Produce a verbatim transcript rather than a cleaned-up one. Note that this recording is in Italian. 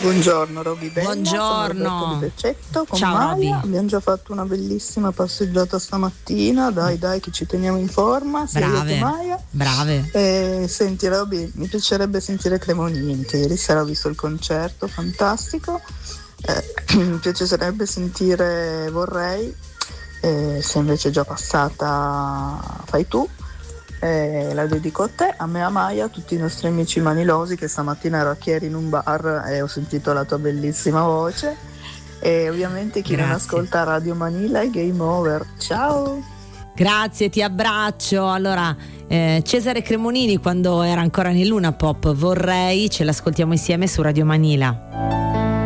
Buongiorno Roby Bella, Buongiorno. sono Roberto di Pecetto con Ciao, Maya. Roby. Abbiamo già fatto una bellissima passeggiata stamattina, dai dai che ci teniamo in forma, sia io che Brave, Maya. brave. E senti Roby, mi piacerebbe sentire Cremonini, che ieri sera ho visto il concerto, fantastico. Eh, mi piacerebbe sentire Vorrei, eh, se invece è già passata fai tu. Eh, la dedico a te, a me, a Maya, a tutti i nostri amici manilosi, che stamattina ero a Chieri in un bar e ho sentito la tua bellissima voce, e ovviamente chi non Grazie. ascolta Radio Manila è game over. Ciao! Grazie, ti abbraccio. Allora, eh, Cesare Cremonini, quando era ancora nel Luna Pop, Vorrei, ce l'ascoltiamo insieme su Radio Manila.